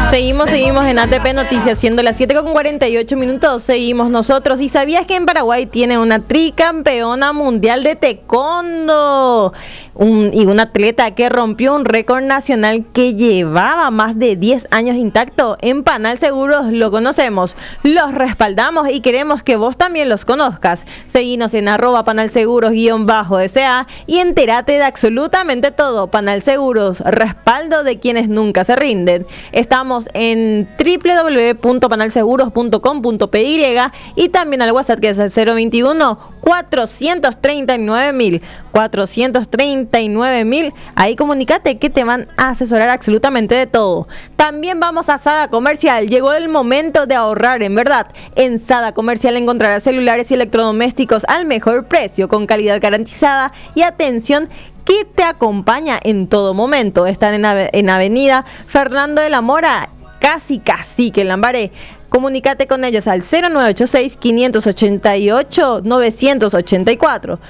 Seguimos en ATP Noticias, siendo las 7:48 seguimos nosotros. ¿Y sabías que en Paraguay tiene una tricampeona mundial de taekwondo? Y un atleta que rompió un récord nacional que llevaba más de 10 años intacto. En Panal Seguros lo conocemos, los respaldamos y queremos que vos también los conozcas. Seguinos en @panalseguros_SA y entérate de absolutamente todo. Panal Seguros, respaldo de quienes nunca se rinden. Estamos en www.panalseguros.com.py y también al WhatsApp, que es el 021 439.000 439.000. Ahí comunícate que te van a asesorar absolutamente de todo. También vamos a Sada Comercial. Llegó el momento de ahorrar, en verdad. En Sada Comercial encontrarás celulares y electrodomésticos al mejor precio, con calidad garantizada y atención que te acompaña en todo momento. Están en Avenida Fernando de la Mora, casi que en Lambaré. Comunícate con ellos al 0986-588-984.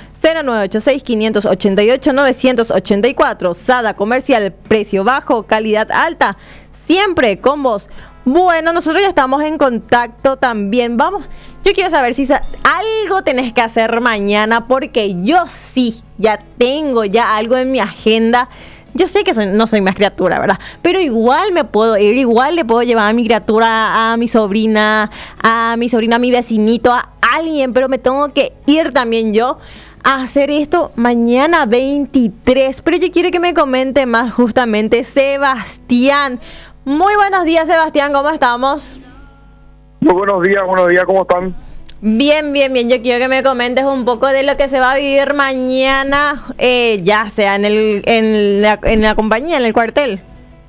0986-588-984. Sada Comercial, precio bajo, calidad alta, siempre con vos. Bueno, nosotros ya estamos en contacto también. Yo quiero saber si algo tenés que hacer mañana, porque yo sí, ya tengo algo en mi agenda. Yo sé que no soy más criatura, ¿verdad? Pero igual me puedo ir, igual le puedo llevar a mi criatura, a mi sobrina, a mi vecinito, a alguien, pero me tengo que ir también yo a hacer esto mañana 23. Pero yo quiero que me comente más justamente Sebastián. Muy buenos días, Sebastián, ¿cómo estamos? Muy buenos días, ¿cómo están? Bien. Yo quiero que me comentes un poco de lo que se va a vivir mañana, ya sea en la compañía, en el cuartel.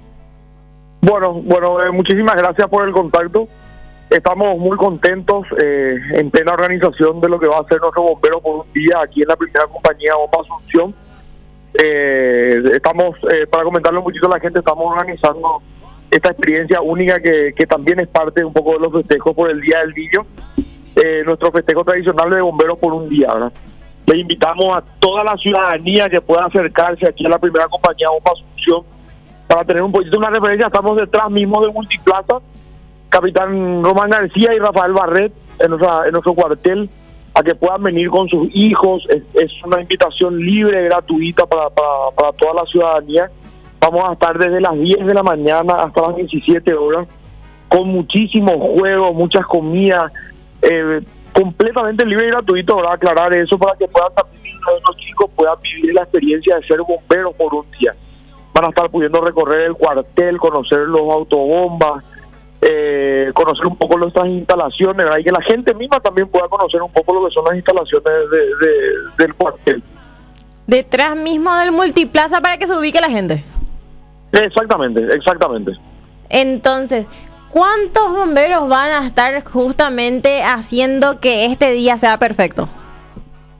Bueno, muchísimas gracias por el contacto. Estamos muy contentos en plena organización de lo que va a ser nuestro bombero por un día aquí en la primera compañía Bomba Asunción. Estamos, para comentarle un poquito a la gente, estamos organizando esta experiencia única que también es parte un poco de los festejos por el Día del Niño. Nuestro festejo tradicional de bomberos por un día, ¿verdad? Le invitamos a toda la ciudadanía que pueda acercarse aquí a la primera compañía Bomba Asunción para tener un poquito una referencia. Estamos detrás mismo de Multiplaza, Capitán Román García y Rafael Barret en nuestro cuartel, a que puedan venir con sus hijos. Es una invitación libre, gratuita para toda la ciudadanía. Vamos a estar desde las 10 de la mañana hasta las 17 horas con muchísimos juegos, muchas comidas, completamente libre y gratuito, ¿verdad? Aclarar eso para que puedan también los chicos puedan vivir la experiencia de ser bomberos por un día. Van a estar pudiendo recorrer el cuartel, conocer los autobombas, conocer un poco nuestras instalaciones, ¿verdad? Y que la gente misma también pueda conocer un poco lo que son las instalaciones del cuartel. Detrás mismo del Multiplaza, para que se ubique la gente. Exactamente. Entonces, ¿cuántos bomberos van a estar justamente haciendo que este día sea perfecto?